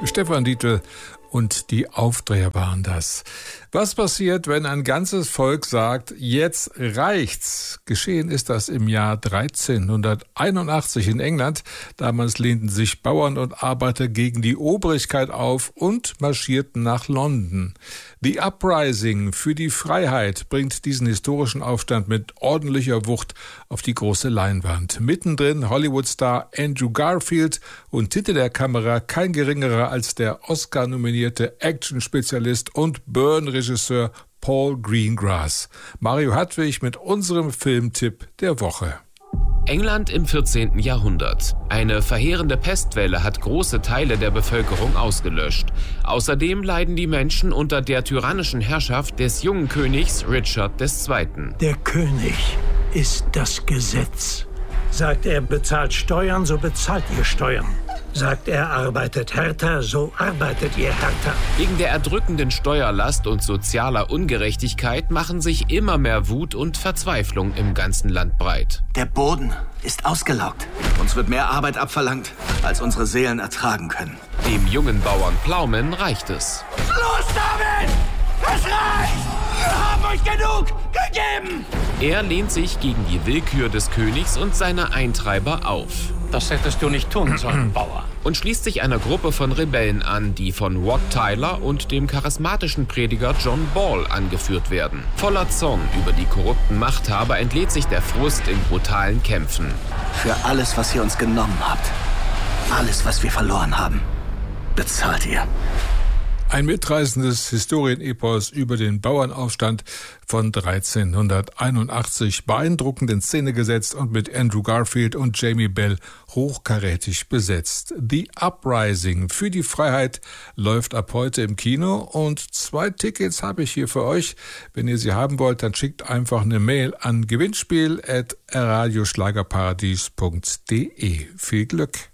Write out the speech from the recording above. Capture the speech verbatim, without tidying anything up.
Stefan Dietl und die Aufdreher waren das. Was passiert, wenn ein ganzes Volk sagt, jetzt reicht's? Geschehen ist das im Jahr dreizehnhunderteinundachtzig in England. Damals lehnten sich Bauern und Arbeiter gegen die Obrigkeit auf und marschierten nach London. The Uprising für die Freiheit bringt diesen historischen Aufstand mit ordentlicher Wucht auf die große Leinwand. Mittendrin Hollywood-Star Andrew Garfield und hinter der Kamera kein geringerer als der Oscar-nominierte Action-Spezialist und Burn-Regisseur Paul Greengrass. Mario Hartwig mit unserem Filmtipp der Woche. England im vierzehnten Jahrhundert. Eine verheerende Pestwelle hat große Teile der Bevölkerung ausgelöscht. Außerdem leiden die Menschen unter der tyrannischen Herrschaft des jungen Königs Richard der Zweite. Der König ist das Gesetz. Sagt er, bezahlt Steuern, so bezahlt ihr Steuern. Sagt er, arbeitet härter, so arbeitet ihr härter. Wegen der erdrückenden Steuerlast und sozialer Ungerechtigkeit machen sich immer mehr Wut und Verzweiflung im ganzen Land breit. Der Boden ist ausgelaugt. Uns wird mehr Arbeit abverlangt, als unsere Seelen ertragen können. Dem jungen Bauern Plowman reicht es. Los damit! Es reicht! Wir haben euch genug gegeben! Er lehnt sich gegen die Willkür des Königs und seiner Eintreiber auf. Das hättest du nicht tun sollen, Bauer. Und schließt sich einer Gruppe von Rebellen an, die von Wat Tyler und dem charismatischen Prediger John Ball angeführt werden. Voller Zorn über die korrupten Machthaber entlädt sich der Frust in brutalen Kämpfen. Für alles, was ihr uns genommen habt, alles, was wir verloren haben, bezahlt ihr. Ein mitreißendes Historienepos über den Bauernaufstand von dreizehnhunderteinundachtzig, beeindruckend in Szene gesetzt und mit Andrew Garfield und Jamie Bell hochkarätig besetzt. The Uprising für die Freiheit läuft ab heute im Kino und zwei Tickets habe ich hier für euch. Wenn ihr sie haben wollt, dann schickt einfach eine Mail an gewinnspiel at radioschlagerparadies punkt de. Viel Glück!